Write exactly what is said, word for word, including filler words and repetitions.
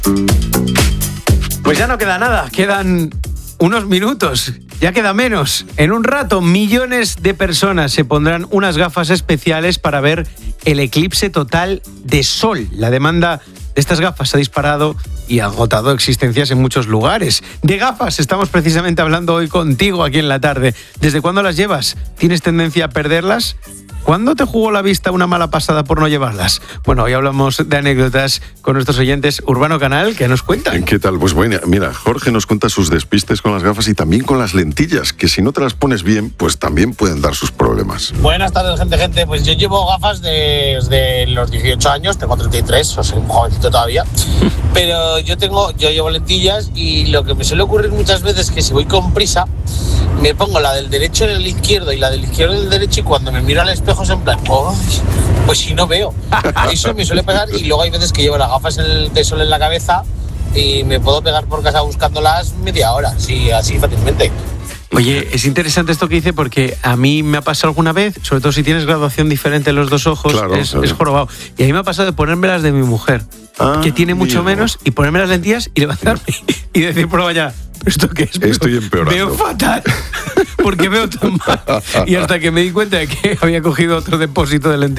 Pues ya no queda nada, quedan unos minutos, ya queda menos. En un rato, millones de personas se pondrán unas gafas especiales para ver el eclipse total de sol. La demanda de estas gafas se ha disparado y ha agotado existencias en muchos lugares. De gafas estamos precisamente hablando hoy contigo aquí en la tarde. ¿Desde cuándo las llevas? ¿Tienes tendencia a perderlas? ¿Cuándo te jugó la vista una mala pasada por no llevarlas? Bueno, hoy hablamos de anécdotas con nuestros oyentes. Urbano Canal, ¿qué nos cuentan? ¿Qué tal? Pues bueno, mira, Jorge nos cuenta sus despistes con las gafas y también con las lentillas, que si no te las pones bien, pues también pueden dar sus problemas. Buenas tardes, gente, gente. Pues yo llevo gafas desde los dieciocho años, tengo treinta y tres, o soy un jovencito todavía. Pero yo tengo, yo llevo lentillas y lo que me suele ocurrir muchas veces es que si voy con prisa, me pongo la del derecho en el izquierdo y la del izquierdo en el derecho y cuando me miro al espejo es en plan, oh, pues si no veo. Eso me suele pasar y luego hay veces que llevo las gafas de sol en la cabeza y me puedo pegar por casa buscándolas media hora, así, así fácilmente. Oye, es interesante esto que dice porque a mí me ha pasado alguna vez, sobre todo si tienes graduación diferente en los dos ojos, claro, es, claro. es jorobado. Y a mí me ha pasado de ponerme las de mi mujer, ah, que tiene mucho mira. menos, y ponerme las lentillas y levantarme y decir por la mañana, ¿esto qué es? Estoy empeorando. Veo fatal, porque veo tan mal. Y hasta que me di cuenta de que había cogido otro depósito de lentillas.